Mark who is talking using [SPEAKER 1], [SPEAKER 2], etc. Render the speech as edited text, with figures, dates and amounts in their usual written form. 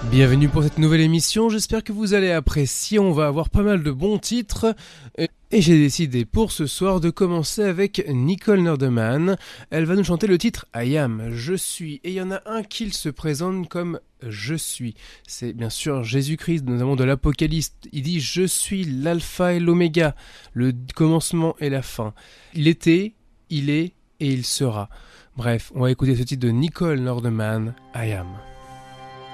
[SPEAKER 1] Bienvenue pour cette nouvelle émission, j'espère que vous allez apprécier, on va avoir pas mal de bons titres et j'ai décidé pour ce soir de commencer avec Nicole Nordeman. Elle va nous chanter le titre I Am, je suis, et il y en a un qui se présente comme je suis. C'est bien sûr Jésus-Christ, notamment de l'Apocalypse, il dit je suis l'alpha et l'oméga, le commencement et la fin. Il était, il est et il sera. Bref, on va écouter ce titre de Nicole Nordeman, I Am.